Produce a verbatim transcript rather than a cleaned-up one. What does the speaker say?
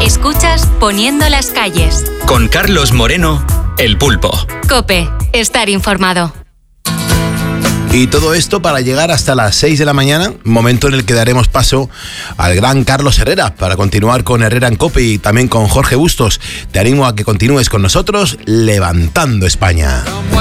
Escuchas Poniendo las calles. Con Carlos Moreno, El Pulpo. COPE, estar informado. Y todo esto para llegar hasta las seis de la mañana, momento en el que daremos paso al gran Carlos Herrera, para continuar con Herrera en COPE y también con Jorge Bustos. Te animo a que continúes con nosotros, levantando España.